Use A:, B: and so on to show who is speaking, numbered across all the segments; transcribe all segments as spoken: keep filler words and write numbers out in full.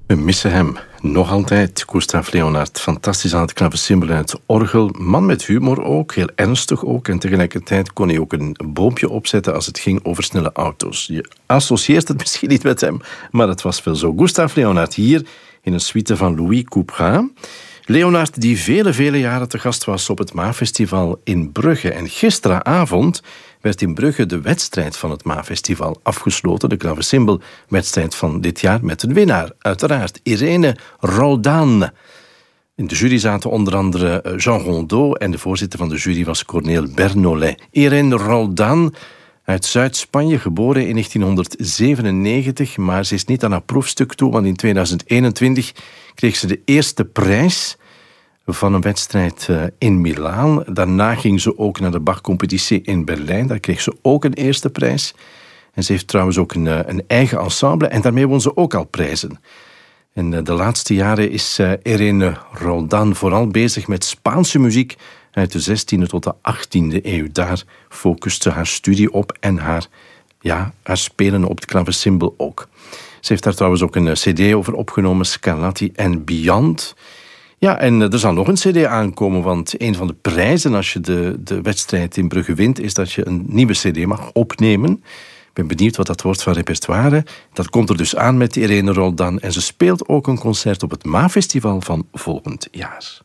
A: We missen hem. Nog altijd. Gustav Leonhard. Fantastisch aan het klavecimbal en het orgel. Man met humor ook. Heel ernstig ook. En tegelijkertijd kon hij ook een boompje opzetten als het ging over snelle auto's. Je associeert het misschien niet met hem, maar het was wel zo. Gustav Leonhard hier in een suite van Louis Couperin. Leonhard die vele, vele jaren te gast was op het Maafestival in Brugge. En gisteravond werd in Brugge de wedstrijd van het Maafestival afgesloten. De klavecimbal-wedstrijd van dit jaar met een winnaar. Uiteraard Irene Roldan. In de jury zaten onder andere Jean Rondeau en de voorzitter van de jury was Corneel Bernolet. Irene Roldan, uit Zuid-Spanje, geboren in negentienhonderdzevenennegentig, maar ze is niet aan haar proefstuk toe, want in tweeduizend eenentwintig kreeg ze de eerste prijs van een wedstrijd in Milaan. Daarna ging ze ook naar de Bach-competitie in Berlijn. Daar kreeg ze ook een eerste prijs. En ze heeft trouwens ook een, een eigen ensemble en daarmee won ze ook al prijzen. En de laatste jaren is Irene Roldan vooral bezig met Spaanse muziek uit de zestiende tot de achttiende eeuw. Daar focust ze haar studie op en haar, ja, haar spelen op het klavecimbal ook. Ze heeft daar trouwens ook een cd over opgenomen, Scarlatti and Beyond. Ja, en er zal nog een cd aankomen, want een van de prijzen als je de, de wedstrijd in Brugge wint, is dat je een nieuwe cd mag opnemen. Ik ben benieuwd wat dat wordt van repertoire. Dat komt er dus aan met Irene Roldan en ze speelt ook een concert op het Maafestival van volgend jaar.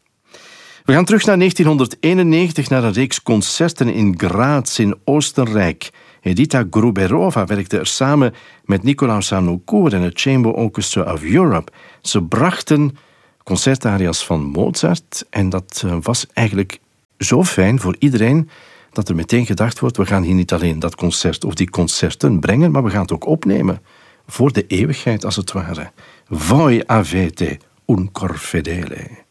A: We gaan terug naar negentienhonderdeenennegentig, naar een reeks concerten in Graz in Oostenrijk. Edita Gruberova werkte er samen met Nicolaus Harnoncourt en het Chamber Orchestra of Europe. Ze brachten concertaria's van Mozart en dat was eigenlijk zo fijn voor iedereen dat er meteen gedacht wordt, we gaan hier niet alleen dat concert of die concerten brengen, maar we gaan het ook opnemen voor de eeuwigheid als het ware. Voi avete un cor fedele.